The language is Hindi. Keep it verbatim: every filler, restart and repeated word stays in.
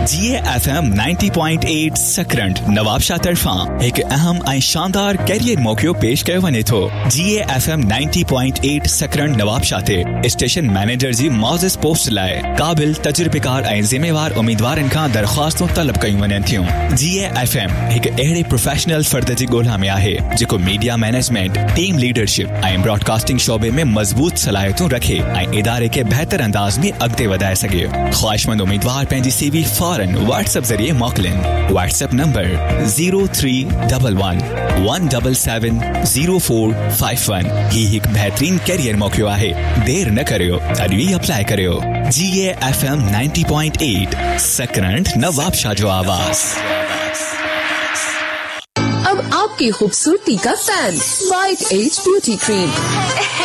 Ji A F M ninety point eight सकरंट Nawabshah तरफा एक अहम ऐं शानदार कैरियर मौक़ो पेश कयो वञे थो। जी A F M ninety point eight सकरंट Nawabshah ते स्टेशन मैनेजर जी मौज़िज़ पोस्ट लाइ क़ाबिल तजुर्बेकार ऐं ज़िम्मेवार उम्मीदवारनि खां दरख़्वास्तूं तलब कयूं वञनि थियूं। जी ए एफ एम हिकु अहिड़े प्रोफेशनल फर्द जी ॻोल्हा में आहे जेको मीडिया मैनेजमेंट, टीम लीडरशिप ऐं ब्रॉडकास्टिंग शोबे में मज़बूत सलाहियतूं रखे ऐं इदारे खे बहितर अंदाज में अॻिते वधाए सघे। ख़्वाहिशमंद उम्मीदवार पंहिंजी सीवी फौरन व्हाट्सएप ज़रिए मोकिलिन। WhatsApp number zero three one one one seven seven zero four five one. ही हिकु बेहतरीन कैरियर मौक़ो आहे। देर न करियो, अॼु ई अप्लाई करियो। जी A F M ninety point eight सकरंट Nawabshah जो आवाज़। अब आपकी खूबसूरती का fan white as beauty cream.